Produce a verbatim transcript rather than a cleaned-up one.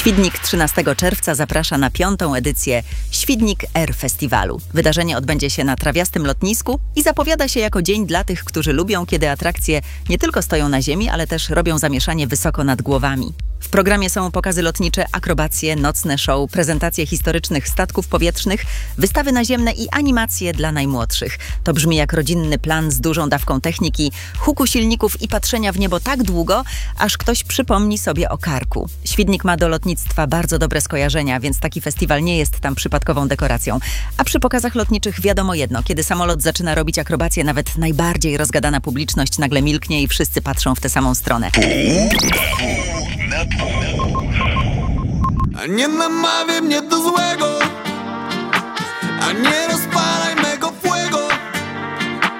Świdnik trzynastego czerwca zaprasza na piątą edycję Świdnik Air Festiwalu. Wydarzenie odbędzie się na trawiastym lotnisku i zapowiada się jako dzień dla tych, którzy lubią, kiedy atrakcje nie tylko stoją na ziemi, ale też robią zamieszanie wysoko nad głowami. W programie są pokazy lotnicze, akrobacje, nocne show, prezentacje historycznych statków powietrznych, wystawy naziemne i animacje dla najmłodszych. To brzmi jak rodzinny plan z dużą dawką techniki, huku silników i patrzenia w niebo tak długo, aż ktoś przypomni sobie o karku. Świdnik ma do lotnictwa bardzo dobre skojarzenia, więc taki festiwal nie jest tam przypadkową dekoracją. A przy pokazach lotniczych wiadomo jedno, kiedy samolot zaczyna robić akrobacje, nawet najbardziej rozgadana publiczność nagle milknie i wszyscy patrzą w tę samą stronę. A nie namawiaj mnie do złego, a nie roz